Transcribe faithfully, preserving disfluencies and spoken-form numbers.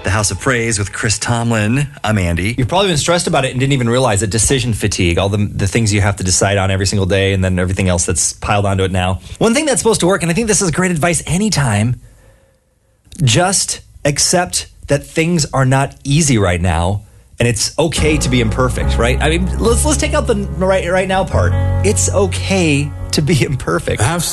The House of Praise with Chris Tomlin. I'm Andy. You've probably been stressed about it and didn't even realize it. Decision fatigue, all the, the things you have to decide on every single day and then everything else that's piled onto it now. One thing that's supposed to work, and I think this is great advice anytime, just accept that things are not easy right now and it's okay to be imperfect, right? I mean, let's let's take out the right, right now part. It's okay to be imperfect. Have